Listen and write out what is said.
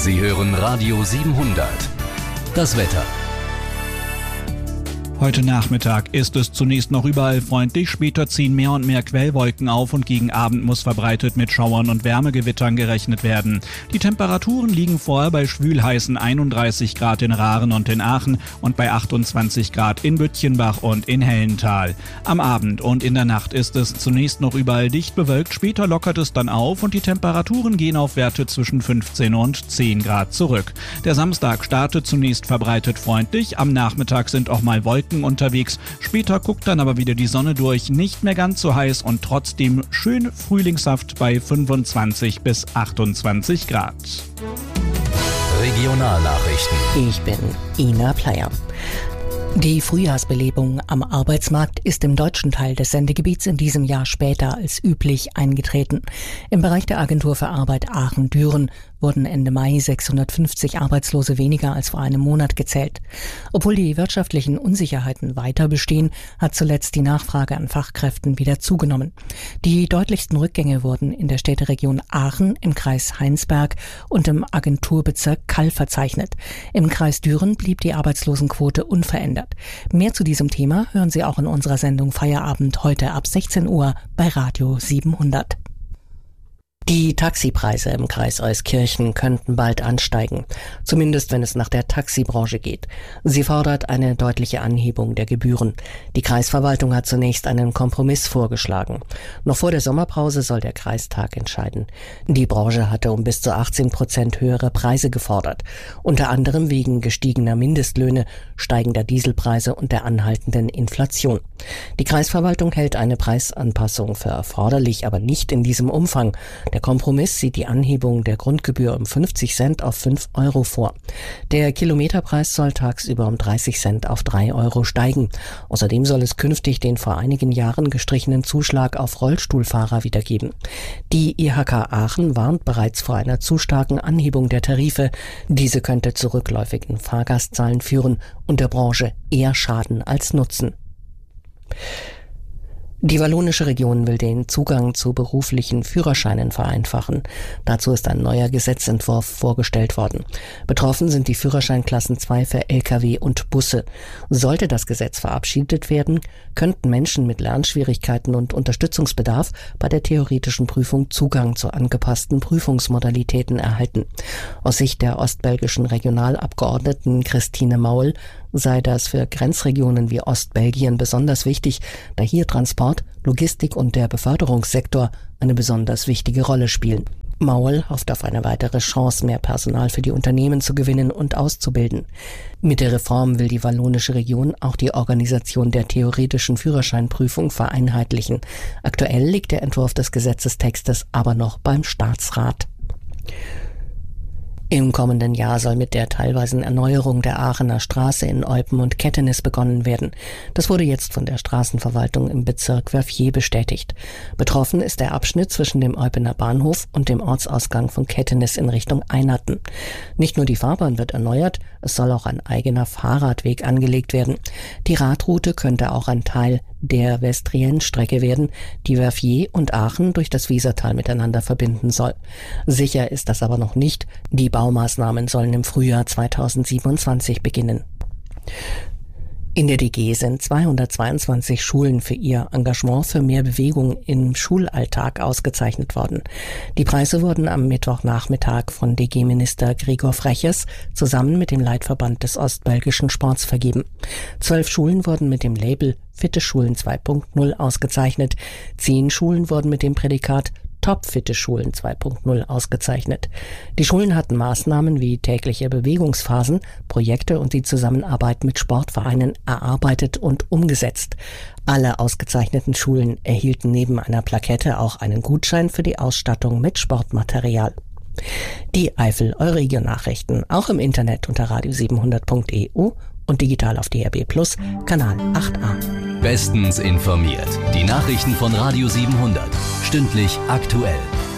Sie hören Radio 700. Das Wetter. Heute Nachmittag ist es zunächst noch überall freundlich, später ziehen mehr und mehr Quellwolken auf und gegen Abend muss verbreitet mit Schauern und Wärmegewittern gerechnet werden. Die Temperaturen liegen vorher bei schwülheißen 31 Grad in Raren und in Aachen und bei 28 Grad in Bütchenbach und in Hellental. Am Abend und in der Nacht ist es zunächst noch überall dicht bewölkt, später lockert es dann auf und die Temperaturen gehen auf Werte zwischen 15 und 10 Grad zurück. Der Samstag startet zunächst verbreitet freundlich, am Nachmittag sind auch mal Wolken unterwegs. Später guckt dann aber wieder die Sonne durch, nicht mehr ganz so heiß und trotzdem schön frühlingshaft bei 25 bis 28 Grad. Regionalnachrichten. Ich bin Ina Pleyer. Die Frühjahrsbelebung am Arbeitsmarkt ist im deutschen Teil des Sendegebiets in diesem Jahr später als üblich eingetreten. Im Bereich der Agentur für Arbeit Aachen-Düren wurden Ende Mai 650 Arbeitslose weniger als vor einem Monat gezählt. Obwohl die wirtschaftlichen Unsicherheiten weiter bestehen, hat zuletzt die Nachfrage an Fachkräften wieder zugenommen. Die deutlichsten Rückgänge wurden in der Städteregion Aachen, im Kreis Heinsberg und im Agenturbezirk Kall verzeichnet. Im Kreis Düren blieb die Arbeitslosenquote unverändert. Mehr zu diesem Thema hören Sie auch in unserer Sendung Feierabend heute ab 16 Uhr bei Radio 700. Die Taxipreise im Kreis Euskirchen könnten bald ansteigen, zumindest wenn es nach der Taxibranche geht. Sie fordert eine deutliche Anhebung der Gebühren. Die Kreisverwaltung hat zunächst einen Kompromiss vorgeschlagen. Noch vor der Sommerpause soll der Kreistag entscheiden. Die Branche hatte um bis zu 18% höhere Preise gefordert, unter anderem wegen gestiegener Mindestlöhne, steigender Dieselpreise und der anhaltenden Inflation. Die Kreisverwaltung hält eine Preisanpassung für erforderlich, aber nicht in diesem Umfang. Der Kompromiss sieht die Anhebung der Grundgebühr um 50 Cent auf 5 Euro vor. Der Kilometerpreis soll tagsüber um 30 Cent auf 3 Euro steigen. Außerdem soll es künftig den vor einigen Jahren gestrichenen Zuschlag auf Rollstuhlfahrer wieder geben. Die IHK Aachen warnt bereits vor einer zu starken Anhebung der Tarife. Diese könnte zu rückläufigen Fahrgastzahlen führen und der Branche eher schaden als nutzen. Die wallonische Region will den Zugang zu beruflichen Führerscheinen vereinfachen. Dazu ist ein neuer Gesetzentwurf vorgestellt worden. Betroffen sind die Führerscheinklassen 2 für Lkw und Busse. Sollte das Gesetz verabschiedet werden, könnten Menschen mit Lernschwierigkeiten und Unterstützungsbedarf bei der theoretischen Prüfung Zugang zu angepassten Prüfungsmodalitäten erhalten. Aus Sicht der ostbelgischen Regionalabgeordneten Christine Maul sei das für Grenzregionen wie Ostbelgien besonders wichtig, da hier Transport, Logistik und der Beförderungssektor eine besonders wichtige Rolle spielen. Maul hofft auf eine weitere Chance, mehr Personal für die Unternehmen zu gewinnen und auszubilden. Mit der Reform will die wallonische Region auch die Organisation der theoretischen Führerscheinprüfung vereinheitlichen. Aktuell liegt der Entwurf des Gesetzestextes aber noch beim Staatsrat. Im kommenden Jahr soll mit der teilweisen Erneuerung der Aachener Straße in Eupen und Kettenis begonnen werden. Das wurde jetzt von der Straßenverwaltung im Bezirk Verviers bestätigt. Betroffen ist der Abschnitt zwischen dem Eupener Bahnhof und dem Ortsausgang von Kettenis in Richtung Einerten. Nicht nur die Fahrbahn wird erneuert, es soll auch ein eigener Fahrradweg angelegt werden. Die Radroute könnte auch ein Teil der Vestrienne-Strecke werden, die Verviers und Aachen durch das Wesertal miteinander verbinden soll. Sicher ist das aber noch nicht. Die Baumaßnahmen sollen im Frühjahr 2027 beginnen. In der DG sind 222 Schulen für ihr Engagement für mehr Bewegung im Schulalltag ausgezeichnet worden. Die Preise wurden am Mittwochnachmittag von DG-Minister Gregor Freches zusammen mit dem Leitverband des ostbelgischen Sports vergeben. 12 Schulen wurden mit dem Label Fitte Schulen 2.0 ausgezeichnet. 10 Schulen wurden mit dem Prädikat Top-Fitte Schulen 2.0 ausgezeichnet. Die Schulen hatten Maßnahmen wie tägliche Bewegungsphasen, Projekte und die Zusammenarbeit mit Sportvereinen erarbeitet und umgesetzt. Alle ausgezeichneten Schulen erhielten neben einer Plakette auch einen Gutschein für die Ausstattung mit Sportmaterial. Die Eifel-Euregio-Nachrichten auch im Internet unter radio700.eu und digital auf DRB+, Kanal 8a. Bestens informiert. Die Nachrichten von Radio 700. Stündlich aktuell.